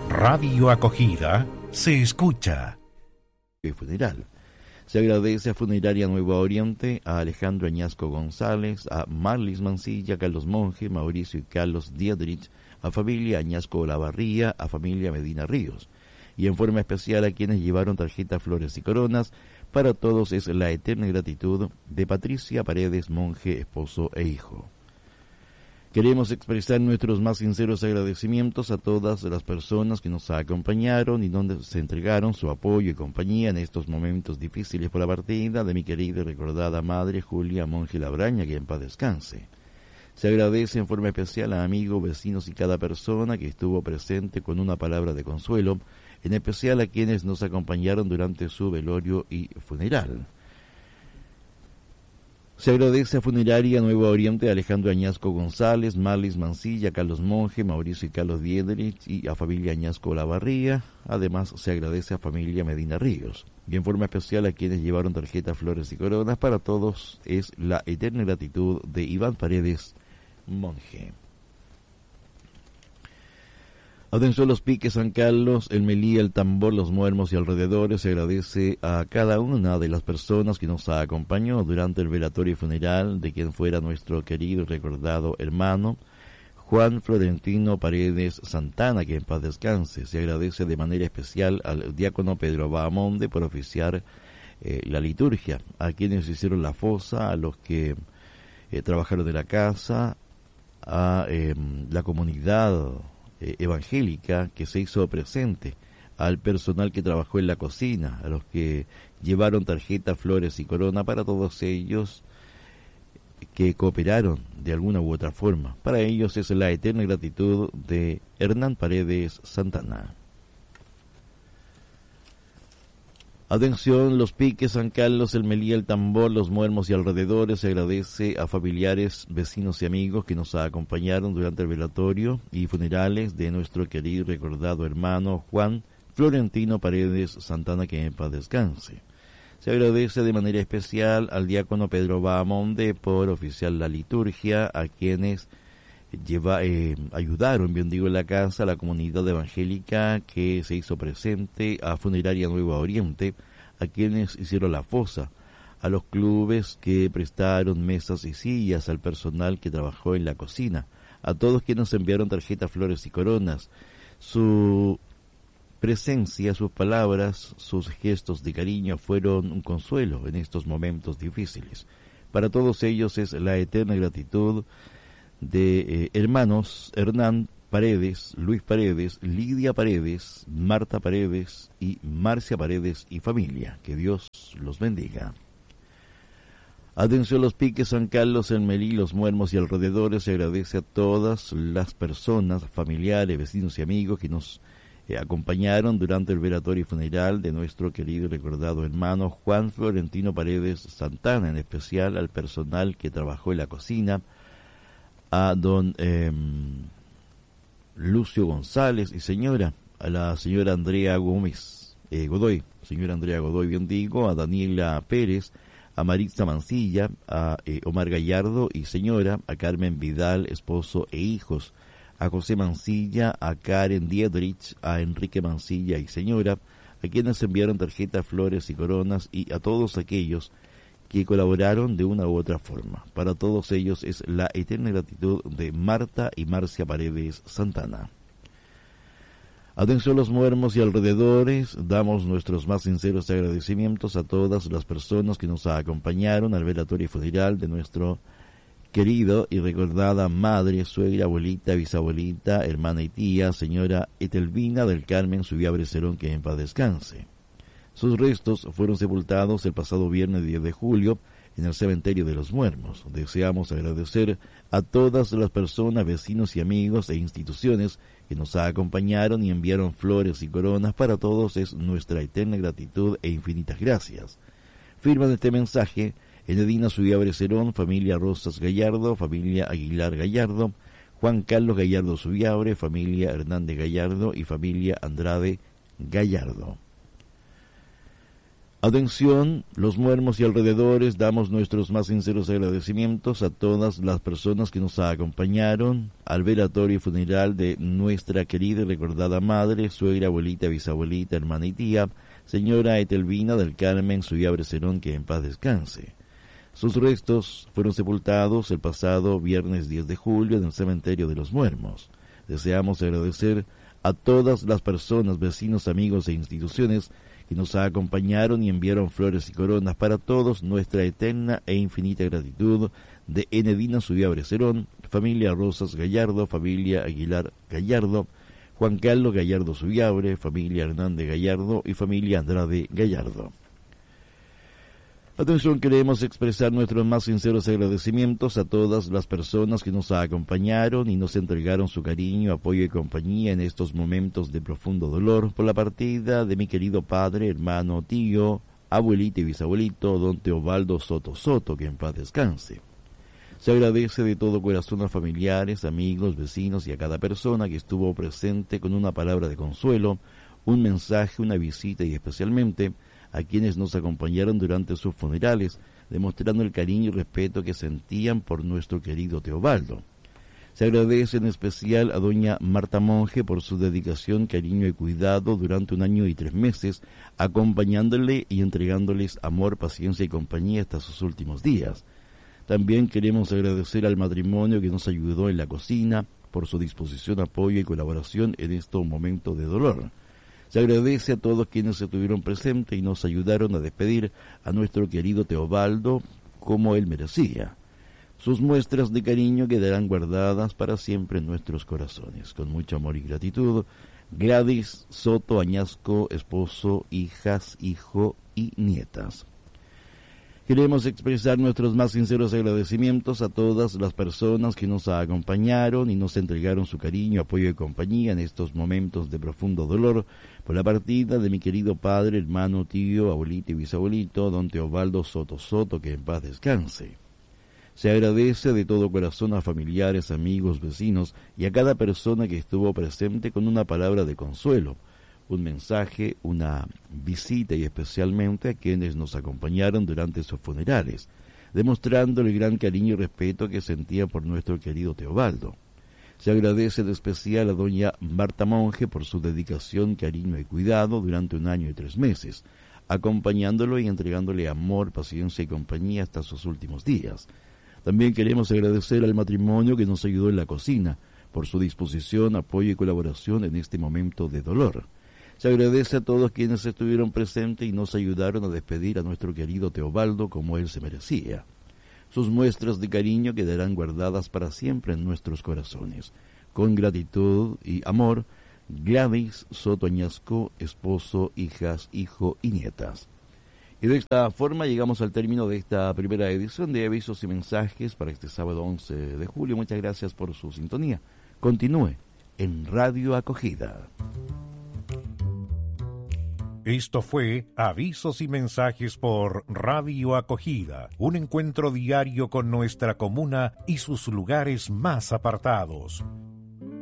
Radio Acogida se escucha. Funeral. Se agradece a Funeraria Nuevo Oriente, a Alejandro Añasco González, a Marlis Mancilla, Carlos Monge, Mauricio y Carlos Dietrich, a familia Añasco Olavarría, a familia Medina Ríos, y en forma especial a quienes llevaron tarjetas, flores y coronas. Para todos es la eterna gratitud de Patricia Paredes Monge, esposo e hijo. Queremos expresar nuestros más sinceros agradecimientos a todas las personas que nos acompañaron y donde se entregaron su apoyo y compañía en estos momentos difíciles por la partida de mi querida y recordada madre Julia Monge Labraña, que en paz descanse. Se agradece en forma especial a amigos, vecinos y cada persona que estuvo presente con una palabra de consuelo, en especial a quienes nos acompañaron durante su velorio y funeral. Se agradece a Funeraria Nuevo Oriente, a Alejandro Añasco González, Marlis Mancilla, Carlos Monge, Mauricio y Carlos Dietrich, y a familia Añasco Olavarría. Además, se agradece a familia Medina Ríos. Y en forma especial a quienes llevaron tarjetas, flores y coronas. Para todos es la eterna gratitud de Iván Paredes Monge. Atención Los Piques, San Carlos, el Melía, el Tambor, Los Muermos y alrededores. Se agradece a cada una de las personas que nos acompañó durante el velatorio y funeral de quien fuera nuestro querido y recordado hermano Juan Florentino Paredes Santana, que en paz descanse. Se agradece de manera especial al diácono Pedro Bahamonde por oficiar la liturgia, a quienes hicieron la fosa, a los que trabajaron de la casa, a la comunidad evangélica que se hizo presente, al personal que trabajó en la cocina, a los que llevaron tarjetas, flores y corona. Para todos ellos que cooperaron de alguna u otra forma. Para ellos es la eterna gratitud de Hernán Paredes Santana. Atención, Los Piques, San Carlos, el Melía, el Tambor, Los Muermos y alrededores. Se agradece a familiares, vecinos y amigos que nos acompañaron durante el velatorio y funerales de nuestro querido y recordado hermano Juan Florentino Paredes Santana, que en paz descanse. Se agradece de manera especial al diácono Pedro Bahamonde por oficiar la liturgia, a quienes ayudaron, bien digo, en la casa, a la comunidad evangélica que se hizo presente, a Funeraria Nuevo Oriente, a quienes hicieron la fosa, a los clubes que prestaron mesas y sillas, al personal que trabajó en la cocina, a todos quienes enviaron tarjetas, flores y coronas. Su presencia, sus palabras, sus gestos de cariño fueron un consuelo en estos momentos difíciles. Para todos ellos es la eterna gratitud de hermanos Hernán Paredes, Luis Paredes, Lidia Paredes, Marta Paredes y Marcia Paredes y familia. Que Dios los bendiga. Atención Los Piques, San Carlos, el Melí, Los Muermos y alrededores. Se agradece a todas las personas, familiares, vecinos y amigos que nos acompañaron durante el velatorio y funeral de nuestro querido y recordado hermano Juan Florentino Paredes Santana, en especial al personal que trabajó en la cocina, a don Lucio González y señora, a la señora Andrea Gómez Godoy, señora Andrea Godoy, bien digo, a Daniela Pérez, a Maritza Mancilla, a Omar Gallardo y señora, a Carmen Vidal, esposo e hijos, a José Mancilla, a Karen Dietrich, a Enrique Mancilla y señora, a quienes enviaron tarjetas, flores y coronas, y a todos aquellos que colaboraron de una u otra forma. Para todos ellos es la eterna gratitud de Marta y Marcia Paredes Santana. Atención Los Muermos y alrededores, damos nuestros más sinceros agradecimientos a todas las personas que nos acompañaron al velatorio y funeral de nuestro querido y recordada madre, suegra, abuelita, bisabuelita, hermana y tía, señora Etelvina del Carmen Subiabre Cerón, que en paz descanse. Sus restos fueron sepultados el pasado viernes 10 de julio en el cementerio de Los Muermos. Deseamos agradecer a todas las personas, vecinos y amigos e instituciones que nos acompañaron y enviaron flores y coronas. Para todos es nuestra eterna gratitud e infinitas gracias. Firman este mensaje Enedina Subiabre Cerón, familia Rosas Gallardo, familia Aguilar Gallardo, Juan Carlos Gallardo Subiabre, familia Hernández Gallardo y familia Andrade Gallardo. Atención, los Muermos y alrededores, damos nuestros más sinceros agradecimientos a todas las personas que nos acompañaron al velatorio funeral de nuestra querida y recordada madre, suegra, abuelita, bisabuelita, hermana y tía, señora Etelvina del Carmen Suyabre Cerón, que en paz descanse. Sus restos fueron sepultados el pasado viernes 10 de julio en el cementerio de los Muermos. Deseamos agradecer a todas las personas, vecinos, amigos e instituciones que nos acompañaron y enviaron flores y coronas. Para todos, nuestra eterna e infinita gratitud de Enedina Suyabre Cerón, familia Rosas Gallardo, familia Aguilar Gallardo, Juan Carlos Gallardo Suyabre, familia Hernández Gallardo y familia Andrade Gallardo. Atención, queremos expresar nuestros más sinceros agradecimientos a todas las personas que nos acompañaron y nos entregaron su cariño, apoyo y compañía en estos momentos de profundo dolor por la partida de mi querido padre, hermano, tío, abuelita y bisabuelito, don Teobaldo Soto Soto, que en paz descanse. Se agradece de todo corazón a familiares, amigos, vecinos y a cada persona que estuvo presente con una palabra de consuelo, un mensaje, una visita y especialmente a quienes nos acompañaron durante sus funerales, demostrando el cariño y respeto que sentían por nuestro querido Teobaldo. Se agradece en especial a doña Marta Monge por su dedicación, cariño y cuidado durante 1 año y 3 meses, acompañándole y entregándoles amor, paciencia y compañía hasta sus últimos días. También queremos agradecer al matrimonio que nos ayudó en la cocina por su disposición, apoyo y colaboración en estos momentos de dolor. Se agradece a todos quienes estuvieron presentes y nos ayudaron a despedir a nuestro querido Teobaldo como él merecía. Sus muestras de cariño quedarán guardadas para siempre en nuestros corazones. Con mucho amor y gratitud, Gladys Soto Añasco, esposo, hijas, hijo y nietas. Queremos expresar nuestros más sinceros agradecimientos a todas las personas que nos acompañaron y nos entregaron su cariño, apoyo y compañía en estos momentos de profundo dolor por la partida de mi querido padre, hermano, tío, abuelito y bisabuelito, don Teobaldo Soto Soto, que en paz descanse. Se agradece de todo corazón a familiares, amigos, vecinos y a cada persona que estuvo presente con una palabra de consuelo, un mensaje, una visita y especialmente a quienes nos acompañaron durante sus funerales, demostrando el gran cariño y respeto que sentía por nuestro querido Teobaldo. Se agradece de especial a doña Marta Monge por su dedicación, cariño y cuidado durante 1 año y 3 meses, acompañándolo y entregándole amor, paciencia y compañía hasta sus últimos días. También queremos agradecer al matrimonio que nos ayudó en la cocina por su disposición, apoyo y colaboración en este momento de dolor. Se agradece a todos quienes estuvieron presentes y nos ayudaron a despedir a nuestro querido Teobaldo como él se merecía. Sus muestras de cariño quedarán guardadas para siempre en nuestros corazones. Con gratitud y amor, Gladys Soto Añasco, esposo, hijas, hijo y nietas. Y de esta forma llegamos al término de esta primera edición de Avisos y Mensajes para este sábado 11 de julio. Muchas gracias por su sintonía. Continúe en Radio Acogida. Esto fue Avisos y Mensajes por Radio Acogida, un encuentro diario con nuestra comuna y sus lugares más apartados.